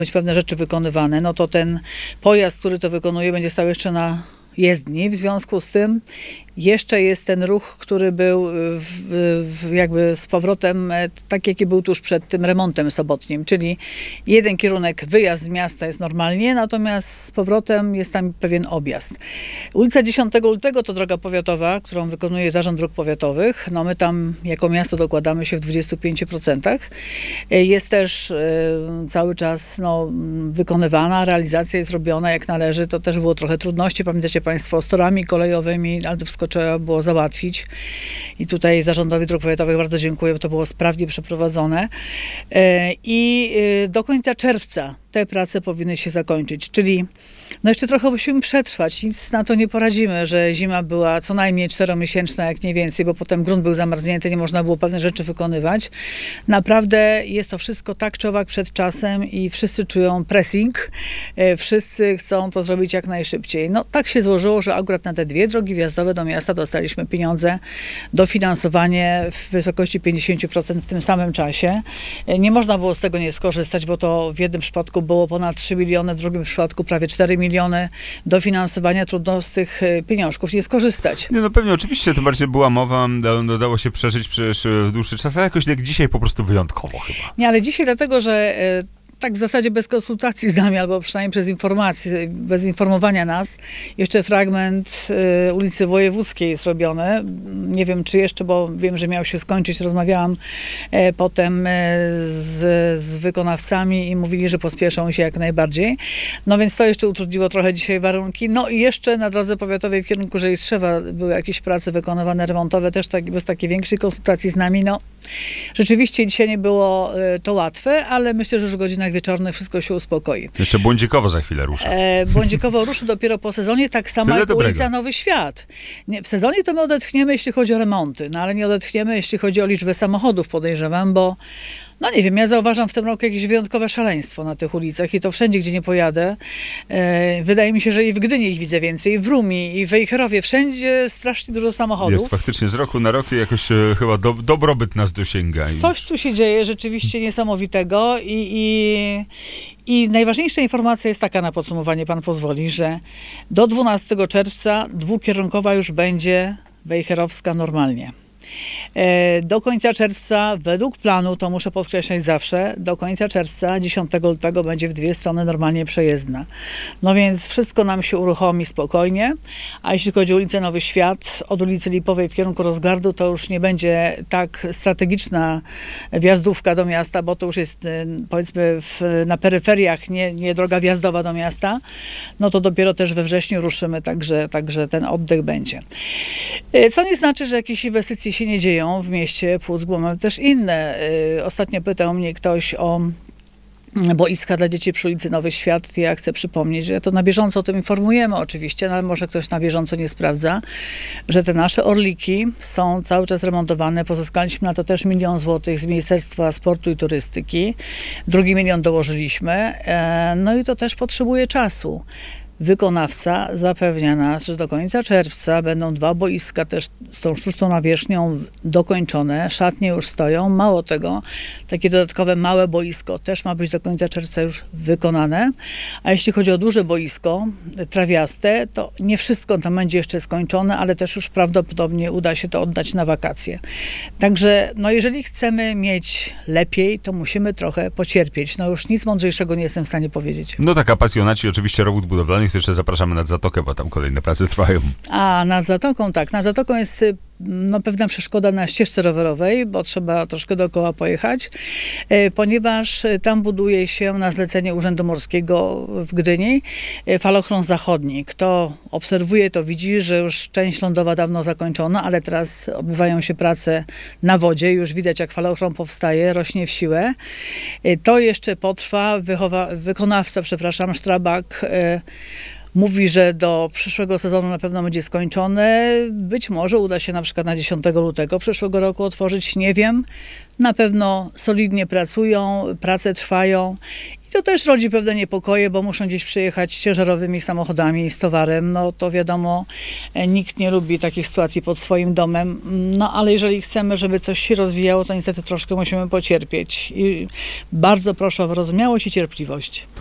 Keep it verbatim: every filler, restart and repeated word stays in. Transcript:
być pewne rzeczy wykonywane, no to ten pojazd, który to wykonuje, będzie stał jeszcze na jezdni. W związku z tym jeszcze jest ten ruch, który był w, w jakby z powrotem tak, jaki był tuż przed tym remontem sobotnim, czyli jeden kierunek wyjazd z miasta jest normalnie, natomiast z powrotem jest tam pewien objazd. Ulica dziesiątego lutego to droga powiatowa, którą wykonuje Zarząd Dróg Powiatowych. No my tam jako miasto dokładamy się w dwudziestu pięciu procentach. Jest też y, cały czas no, wykonywana, realizacja jest robiona jak należy. To też było trochę trudności, pamiętacie Państwo, z torami kolejowymi, ale to wszystko trzeba było załatwić. I tutaj Zarządowi Dróg Powiatowych bardzo dziękuję, bo to było sprawnie przeprowadzone. I do końca czerwca te prace powinny się zakończyć, czyli no jeszcze trochę musimy przetrwać, nic na to nie poradzimy, że zima była co najmniej czteromiesięczna, jak nie więcej, bo potem grunt był zamarznięty, nie można było pewne rzeczy wykonywać. Naprawdę jest to wszystko tak czy owak przed czasem i wszyscy czują pressing, wszyscy chcą to zrobić jak najszybciej. No tak się złożyło, że akurat na te dwie drogi wjazdowe do miasta dostaliśmy pieniądze, dofinansowanie w wysokości pięćdziesiąt procent w tym samym czasie. Nie można było z tego nie skorzystać, bo to w jednym przypadku było ponad trzy miliony, w drugim przypadku prawie cztery miliony dofinansowania. Trudno z tych pieniążków nie skorzystać. Nie, no pewnie, oczywiście, tym bardziej była mowa, no, dało się przeżyć przecież w dłuższy czas, ale jakoś jak dzisiaj po prostu wyjątkowo chyba. Nie, ale dzisiaj dlatego, że tak w zasadzie bez konsultacji z nami, albo przynajmniej przez informacje, bez informowania nas. Jeszcze fragment y, ulicy Wojewódzkiej jest robiony. Nie wiem, czy jeszcze, bo wiem, że miał się skończyć. Rozmawiałam e, potem e, z, z wykonawcami i mówili, że pospieszą się jak najbardziej. No więc to jeszcze utrudniło trochę dzisiaj warunki. No i jeszcze na drodze powiatowej w kierunku Rzejstrzewa były jakieś prace wykonywane remontowe, też tak, bez takiej większej konsultacji z nami. No rzeczywiście dzisiaj nie było y, to łatwe, ale myślę, że już w godzinach wieczornych wszystko się uspokoi. Jeszcze Błądzikowo za chwilę rusza. E, Błądzikowo ruszy dopiero po sezonie, tak samo Tyle jak dobrego. ulica Nowy Świat. Nie, w sezonie to my odetchniemy, jeśli chodzi o remonty, no ale nie odetchniemy, jeśli chodzi o liczbę samochodów, podejrzewam, bo no nie wiem, ja zauważam w tym roku jakieś wyjątkowe szaleństwo na tych ulicach i to wszędzie, gdzie nie pojadę. E, wydaje mi się, że i w Gdyni ich widzę więcej, i w Rumi, i w Wejherowie, wszędzie strasznie dużo samochodów. Jest faktycznie z roku na rok jakoś e, chyba do, dobrobyt nas dosięga. Coś tu się dzieje rzeczywiście niesamowitego i, i, i najważniejsza informacja jest taka na podsumowanie, pan pozwoli, że do dwunastego czerwca dwukierunkowa już będzie wejherowska normalnie. Do końca czerwca, według planu, to muszę podkreślać zawsze, do końca czerwca, dziesiątego lutego będzie w dwie strony normalnie przejezdna. No więc wszystko nam się uruchomi spokojnie, a jeśli chodzi o ulicę Nowy Świat, od ulicy Lipowej w kierunku Rozgardu, to już nie będzie tak strategiczna wjazdówka do miasta, bo to już jest powiedzmy w, na peryferiach, nie, nie droga wjazdowa do miasta, no to dopiero też we wrześniu ruszymy, także, także ten oddech będzie. Co nie znaczy, że jakieś inwestycje się nie dzieją w mieście Płuck, bo mamy też inne. Ostatnio pytał mnie ktoś o boiska dla dzieci przy ulicy Nowy Świat. Ja chcę przypomnieć, że to na bieżąco o tym informujemy oczywiście, no ale może ktoś na bieżąco nie sprawdza, że te nasze orliki są cały czas remontowane. Pozyskaliśmy na to też milion złotych z Ministerstwa Sportu i Turystyki. Drugi milion dołożyliśmy. No i to też potrzebuje czasu. Wykonawca zapewnia nas, że do końca czerwca będą dwa boiska też z tą sztuczną nawierzchnią dokończone. Szatnie już stoją. Mało tego, takie dodatkowe małe boisko też ma być do końca czerwca już wykonane. A jeśli chodzi o duże boisko trawiaste, to nie wszystko tam będzie jeszcze skończone, ale też już prawdopodobnie uda się to oddać na wakacje. Także no jeżeli chcemy mieć lepiej, to musimy trochę pocierpieć. No już nic mądrzejszego nie jestem w stanie powiedzieć. No taka pasjonaci oczywiście robót budowlanych, to jeszcze zapraszamy nad Zatokę, bo tam kolejne prace trwają. A, nad Zatoką, tak. Nad Zatoką jest no, pewna przeszkoda na ścieżce rowerowej, bo trzeba troszkę dookoła pojechać, ponieważ tam buduje się na zlecenie Urzędu Morskiego w Gdyni falochron zachodni. Kto obserwuje, to widzi, że już część lądowa dawno zakończona, ale teraz odbywają się prace na wodzie. Już widać, jak falochron powstaje, rośnie w siłę. To jeszcze potrwa. Wychowa, wykonawca, przepraszam, Strabag, mówi, że do przyszłego sezonu na pewno będzie skończone. Być może uda się na przykład na dziesiątego lutego przyszłego roku otworzyć, nie wiem. Na pewno solidnie pracują, prace trwają. I to też rodzi pewne niepokoje, bo muszą gdzieś przyjechać ciężarowymi samochodami z towarem. No to wiadomo, nikt nie lubi takich sytuacji pod swoim domem. No ale jeżeli chcemy, żeby coś się rozwijało, to niestety troszkę musimy pocierpieć. I bardzo proszę o wyrozumiałość i cierpliwość.